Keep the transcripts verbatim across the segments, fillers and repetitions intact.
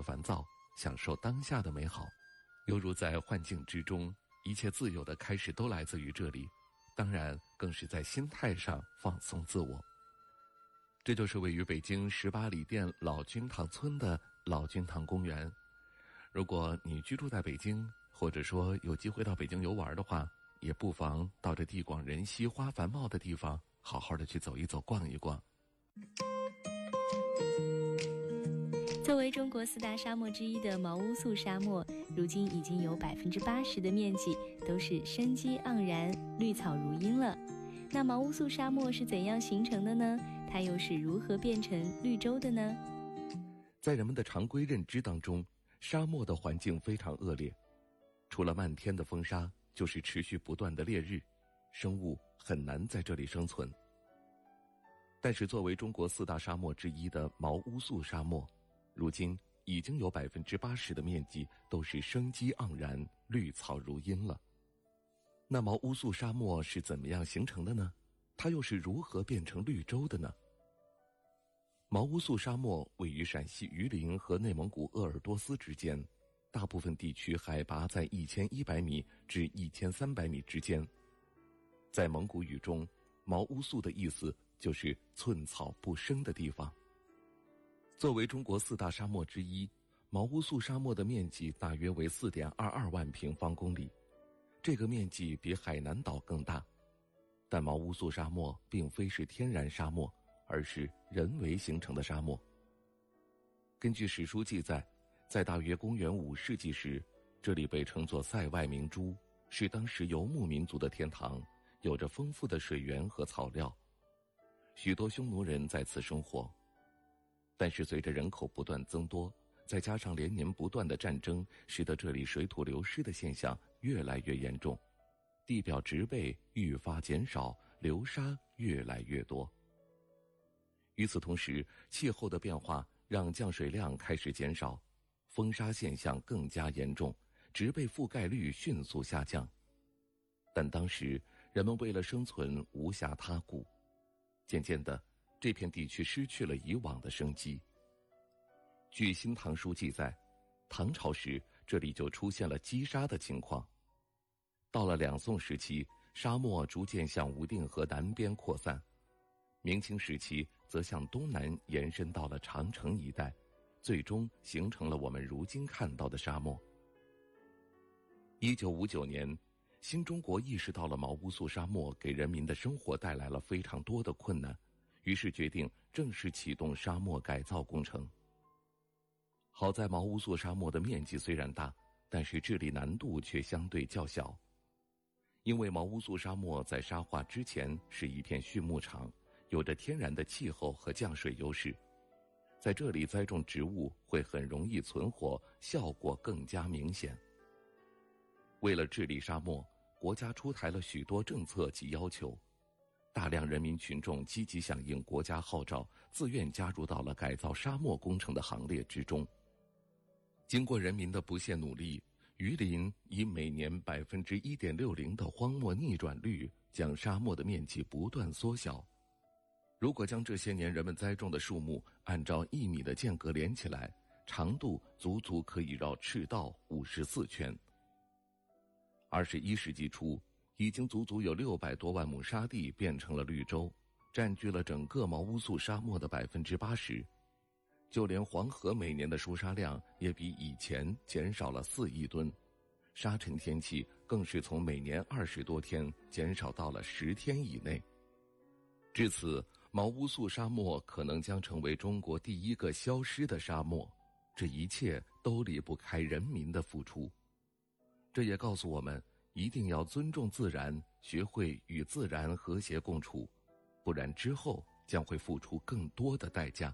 烦躁，享受当下的美好，犹如在幻境之中，一切自由的开始都来自于这里，当然更是在心态上放松自我。这就是位于北京十八里店老君堂村的老君堂公园。如果你居住在北京，或者说有机会到北京游玩的话，也不妨到这地广人稀花繁茂的地方好好的去走一走逛一逛。 作为中国四大沙漠之一的毛乌素沙漠，如今已经有百分之八十的面积都是生机盎然、绿草如茵了。那毛乌素沙漠是怎样形成的呢？它又是如何变成绿洲的呢？ 在人们的常规认知当中，沙漠的环境非常恶劣，除了漫天的风沙，就是持续不断的烈日，生物很难在这里生存。但是作为中国四大沙漠之一的毛乌素沙漠，如今已经有百分之八十的面积都是生机盎然、绿草如茵了。那毛乌素沙漠是怎么样形成的呢？它又是如何变成绿洲的呢？毛乌素沙漠位于陕西榆林和内蒙古鄂尔多斯之间，大部分地区海拔在一千一百米至一千三百米之间。在蒙古语中，毛乌素的意思就是寸草不生的地方。作为中国四大沙漠之一，毛乌素沙漠的面积大约为 四点二二万平方公里，这个面积比海南岛更大。但毛乌素沙漠并非是天然沙漠，而是人为形成的沙漠。根据史书记载，在大约公元五世纪时，这里被称作塞外明珠，是当时游牧民族的天堂，有着丰富的水源和草料，许多匈奴人在此生活。但是随着人口不断增多，再加上连年不断的战争，使得这里水土流失的现象越来越严重，地表植被愈发减少，流沙越来越多。与此同时，气候的变化让降水量开始减少，风沙现象更加严重，植被覆盖率迅速下降。但当时人们为了生存无暇他顾，渐渐的这片地区失去了以往的生机。据《新唐书》记载，唐朝时这里就出现了积沙的情况。到了两宋时期，沙漠逐渐向无定河南边扩散，明清时期则向东南延伸到了长城一带，最终形成了我们如今看到的沙漠。一九五九年，新中国意识到了毛乌素沙漠给人民的生活带来了非常多的困难，于是决定正式启动沙漠改造工程。好在毛乌素沙漠的面积虽然大，但是治理难度却相对较小。因为毛乌素沙漠在沙化之前是一片畜牧场，有着天然的气候和降水优势，在这里栽种植物会很容易存活，效果更加明显。为了治理沙漠，国家出台了许多政策及要求，大量人民群众积极响应国家号召，自愿加入到了改造沙漠工程的行列之中。经过人民的不懈努力，榆林以每年 百分之一点六零 的荒漠逆转率，将沙漠的面积不断缩小。如果将这些年人们栽种的树木按照一米的间隔连起来，长度足足可以绕赤道五十四圈。二十一世纪初，已经足足有六百多万亩沙地变成了绿洲，占据了整个毛乌素沙漠的 百分之八十。就连黄河每年的输沙量也比以前减少了四亿吨，沙尘天气更是从每年二十多天减少到了十天以内。至此，毛乌素沙漠可能将成为中国第一个消失的沙漠，这一切都离不开人民的付出。这也告诉我们，一定要尊重自然，学会与自然和谐共处，不然之后将会付出更多的代价。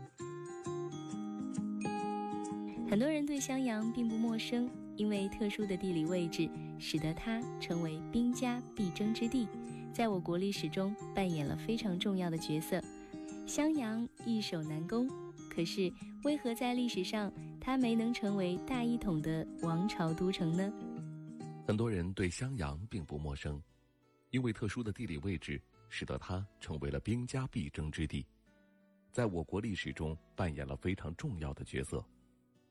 很多人对襄阳并不陌生，因为特殊的地理位置，使得它成为兵家必争之地，在我国历史中扮演了非常重要的角色。襄阳易守难攻，可是为何在历史上它没能成为大一统的王朝都城呢？ 很多人对襄阳并不陌生，因为特殊的地理位置，使得它成为了兵家必争之地，在我国历史中扮演了非常重要的角色。